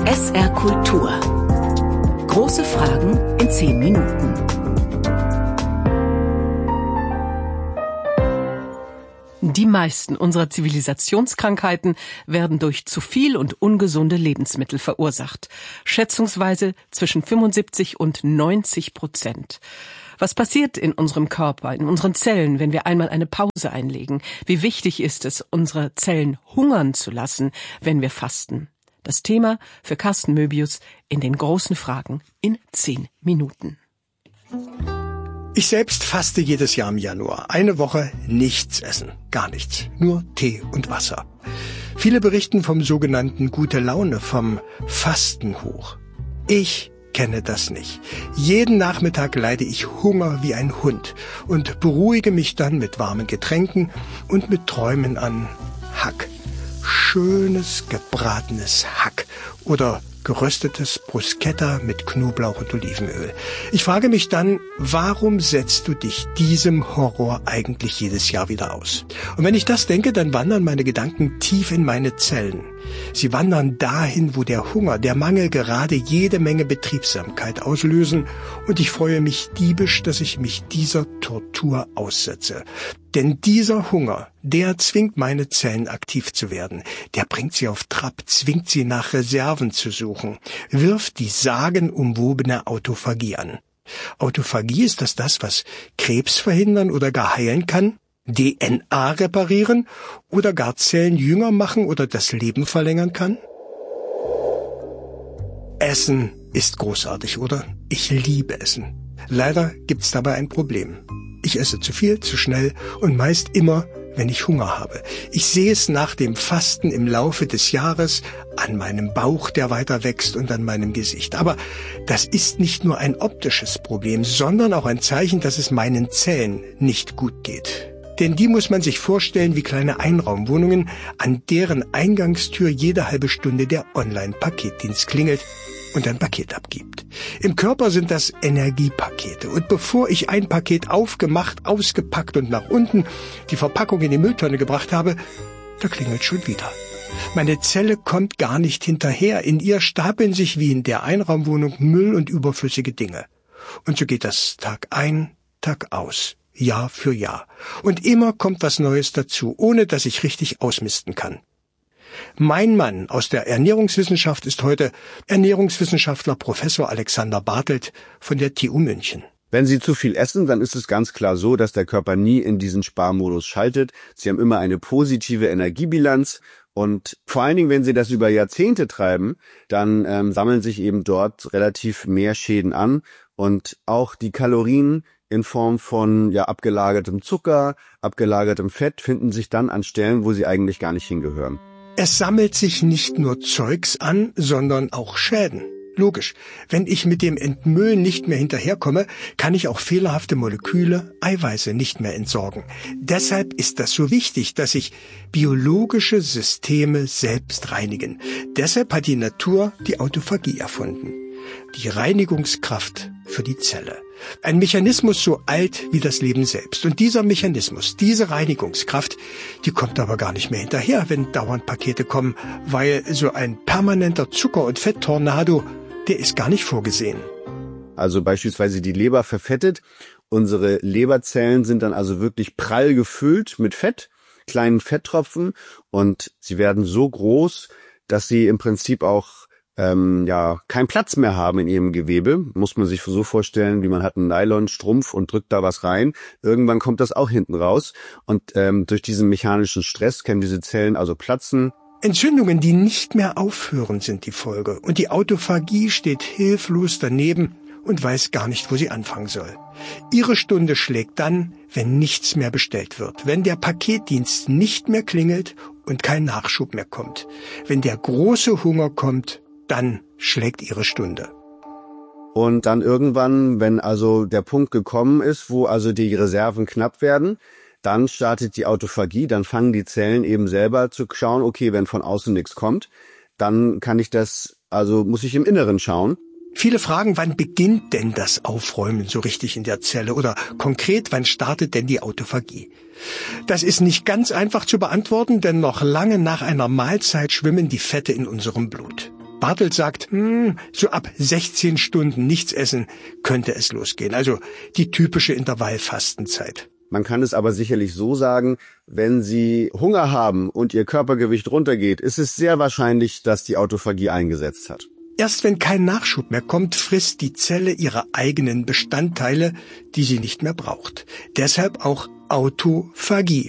SR Kultur. Große Fragen in 10 Minuten. Die meisten unserer Zivilisationskrankheiten werden durch zu viel und ungesunde Lebensmittel verursacht. Schätzungsweise zwischen 75 und 90%. Was passiert in unserem Körper, in unseren Zellen, wenn wir einmal eine Pause einlegen? Wie wichtig ist es, unsere Zellen hungern zu lassen, wenn wir fasten? Das Thema für Carsten Möbius in den großen Fragen in 10 Minuten. Ich selbst faste jedes Jahr im Januar. Eine Woche nichts essen. Gar nichts. Nur Tee und Wasser. Viele berichten vom sogenannten Gute Laune, vom Fastenhoch. Ich kenne das nicht. Jeden Nachmittag leide ich Hunger wie ein Hund und beruhige mich dann mit warmen Getränken und mit Träumen an Hack. Schönes gebratenes Hack oder geröstetes Bruschetta mit Knoblauch und Olivenöl. Ich frage mich dann, warum setzt du dich diesem Horror eigentlich jedes Jahr wieder aus? Und wenn ich das denke, dann wandern meine Gedanken tief in meine Zellen. Sie wandern dahin, wo der Hunger, der Mangel gerade jede Menge Betriebsamkeit auslösen, und ich freue mich diebisch, dass ich mich dieser Tortur aussetze. Denn dieser Hunger, der zwingt meine Zellen aktiv zu werden. Der bringt sie auf Trab, zwingt sie nach Reserven zu suchen, wirft die sagenumwobene Autophagie an. Autophagie, ist das, was Krebs verhindern oder gar heilen kann? DNA reparieren oder gar Zellen jünger machen oder das Leben verlängern kann? Essen ist großartig, oder? Ich liebe Essen. Leider gibt's dabei ein Problem. Ich esse zu viel, zu schnell und meist immer, wenn ich Hunger habe. Ich sehe es nach dem Fasten im Laufe des Jahres an meinem Bauch, der weiter wächst, und an meinem Gesicht. Aber das ist nicht nur ein optisches Problem, sondern auch ein Zeichen, dass es meinen Zellen nicht gut geht. Denn die muss man sich vorstellen wie kleine Einraumwohnungen, an deren Eingangstür jede halbe Stunde der Online-Paketdienst klingelt und ein Paket abgibt. Im Körper sind das Energiepakete. Und bevor ich ein Paket aufgemacht, ausgepackt und nach unten die Verpackung in die Mülltonne gebracht habe, da klingelt schon wieder. Meine Zelle kommt gar nicht hinterher. In ihr stapeln sich wie in der Einraumwohnung Müll und überflüssige Dinge. Und so geht das Tag ein, Tag aus. Jahr für Jahr. Und immer kommt was Neues dazu, ohne dass ich richtig ausmisten kann. Mein Mann aus der Ernährungswissenschaft ist heute Ernährungswissenschaftler Professor Alexander Bartelt von der TU München. Wenn Sie zu viel essen, dann ist es ganz klar so, dass der Körper nie in diesen Sparmodus schaltet. Sie haben immer eine positive Energiebilanz. Und vor allen Dingen, wenn Sie das über Jahrzehnte treiben, dann sammeln sich eben dort relativ mehr Schäden an. Und auch die Kalorien in Form von abgelagertem Zucker, abgelagertem Fett finden sich dann an Stellen, wo sie eigentlich gar nicht hingehören. Es sammelt sich nicht nur Zeugs an, sondern auch Schäden. Logisch. Wenn ich mit dem Entmüllen nicht mehr hinterherkomme, kann ich auch fehlerhafte Moleküle, Eiweiße nicht mehr entsorgen. Deshalb ist das so wichtig, dass sich biologische Systeme selbst reinigen. Deshalb hat die Natur die Autophagie erfunden. Die Reinigungskraft für die Zelle. Ein Mechanismus so alt wie das Leben selbst. Und dieser Mechanismus, diese Reinigungskraft, die kommt aber gar nicht mehr hinterher, wenn dauernd Pakete kommen, weil so ein permanenter Zucker- und Fetttornado, der ist gar nicht vorgesehen. Also beispielsweise die Leber verfettet. Unsere Leberzellen sind dann also wirklich prall gefüllt mit Fett, kleinen Fetttropfen, und sie werden so groß, dass sie im Prinzip auch keinen Platz mehr haben in ihrem Gewebe. Muss man sich so vorstellen, wie man hat einen Nylonstrumpf und drückt da was rein. Irgendwann kommt das auch hinten raus. Und durch diesen mechanischen Stress können diese Zellen also platzen. Entzündungen, die nicht mehr aufhören, sind die Folge. Und die Autophagie steht hilflos daneben und weiß gar nicht, wo sie anfangen soll. Ihre Stunde schlägt dann, wenn nichts mehr bestellt wird, wenn der Paketdienst nicht mehr klingelt und kein Nachschub mehr kommt, wenn der große Hunger kommt, dann schlägt ihre Stunde. Und dann irgendwann, wenn also der Punkt gekommen ist, wo also die Reserven knapp werden, dann startet die Autophagie, dann fangen die Zellen eben selber zu schauen, okay, wenn von außen nichts kommt, dann muss ich im Inneren schauen. Viele fragen, wann beginnt denn das Aufräumen so richtig in der Zelle? Oder konkret, wann startet denn die Autophagie? Das ist nicht ganz einfach zu beantworten, denn noch lange nach einer Mahlzeit schwimmen die Fette in unserem Blut. Bartelt sagt, so ab 16 Stunden nichts essen könnte es losgehen. Also die typische Intervallfastenzeit. Man kann es aber sicherlich so sagen, wenn Sie Hunger haben und Ihr Körpergewicht runtergeht, ist es sehr wahrscheinlich, dass die Autophagie eingesetzt hat. Erst wenn kein Nachschub mehr kommt, frisst die Zelle ihre eigenen Bestandteile, die sie nicht mehr braucht. Deshalb auch Autophagie.